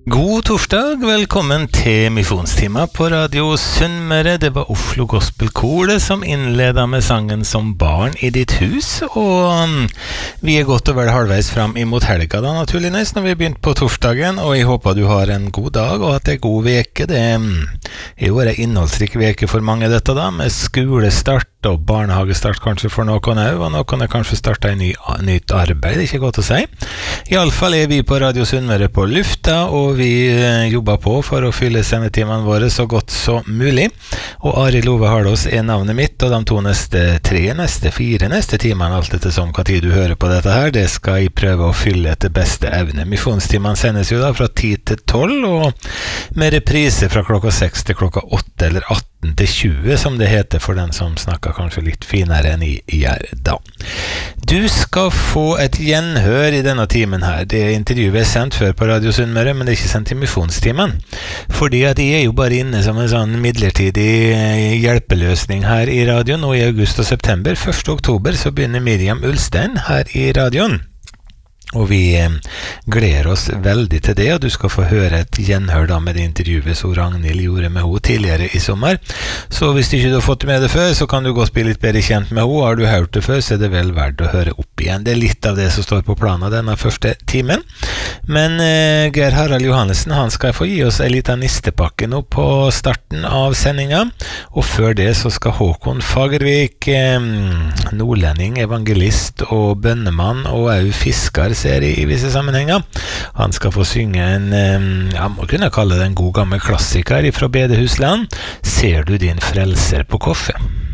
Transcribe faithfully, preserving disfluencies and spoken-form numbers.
God torsdag, velkommen til Misjonstime på Radio Sunnmøre. Det var Oslo Gospel Kor som innledet med sangen Som barn i ditt hus, og um, vi er godt og vel halvveis fram imot helga da, naturligvis, når vi har begynt på torsdagen, og jeg håper du har en god dag, og at det er god veke. Det um, er jo en innholdsrik veke for mange dette da, med skolestart og barnehagestart kanskje for noen òg, og noen er kanskje startet i ny, nytt arbeid, det er ikke godt å si. I alle fall er vi på Radio Sunnmøre på lufta, og vi jobber på for å fylle sendetimene våre så godt som mulig. Og Ari Love Harlås er navnet mitt, og de to neste tre, neste fire, neste timene, alt etter som hva tid du hører på dette her, det skal jeg prøve å fylle etter beste evne. Misjonstimene sendes jo da fra ti til tolv, og med reprise fra klokka seks til klokka åtte eller atten til tjue, som det heter for den som snakker kanskje litt finere enn jeg gjør da. Du skal få et gjenhør i denne timen her. Det intervjuet er sendt før på Radio Sunnmøre, men det er ikke sendt til misjonstimen. Fordi at jeg er jo bare inne som en sånn midlertidig hjelpeløsning her i radioen, og i august og september, første oktober, så begynner Miriam Ulstein her i radioen. Og vi gleder oss veldig til det, og du skal få høre et gjenhør da med det intervjuet som Ragnhild gjorde med henne tidligere i sommer. Så hvis ikke du har fått med det før, så kan du gå og bli litt bedre kjent med henne. Har du hørt det før, så er det vel verdt å høre opp igjen. Det er litt av det som står på planen denne første timen. Men eh, Geir Harald Johannessen, han skal få gi oss en liten nistepakke nå på starten av sendingen. Og før det så skal Håkon Fagervik, eh, nordlending, evangelist og bønnemann, og også fisker, ser i visse sammenhenger. Han skal få synge en, ja, må kunne kalle det en god gammel klassiker fra Bedehusland. Ser du din frelser på koffe?